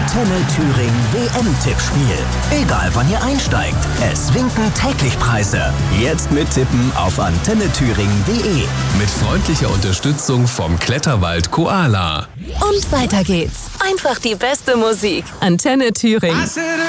Antenne Thüringen WM-Tippspiel. Egal wann ihr einsteigt, es winken täglich Preise. Jetzt mittippen auf antennethüringen.de. Mit freundlicher Unterstützung vom Kletterwald Koala. Und weiter geht's. Einfach die beste Musik. Antenne Thüringen.